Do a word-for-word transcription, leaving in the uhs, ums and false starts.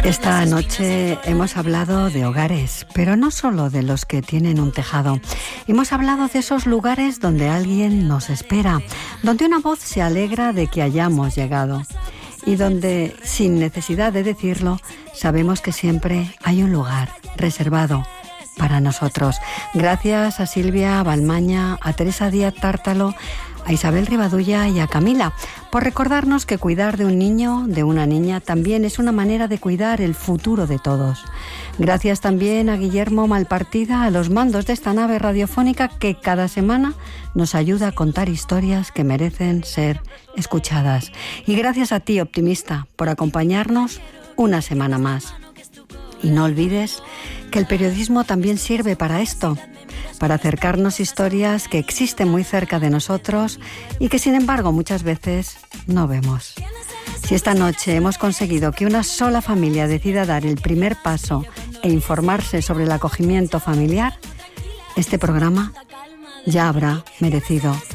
Esta noche hemos hablado de hogares, pero no solo de los que tienen un tejado. Hemos hablado de esos lugares donde alguien nos espera, donde una voz se alegra de que hayamos llegado y donde, sin necesidad de decirlo, sabemos que siempre hay un lugar reservado para nosotros. Gracias a Silvia Balmaña, a Teresa Díaz Tártalo, a Isabel Rivadulla y a Camila por recordarnos que cuidar de un niño, de una niña, también es una manera de cuidar el futuro de todos. Gracias también a Guillermo Malpartida, a los mandos de esta nave radiofónica que cada semana nos ayuda a contar historias que merecen ser escuchadas. Y gracias a ti, optimista, por acompañarnos una semana más. Y no olvides que el periodismo también sirve para esto, para acercarnos historias que existen muy cerca de nosotros y que sin embargo muchas veces no vemos. Si esta noche hemos conseguido que una sola familia decida dar el primer paso e informarse sobre el acogimiento familiar, este programa ya habrá merecido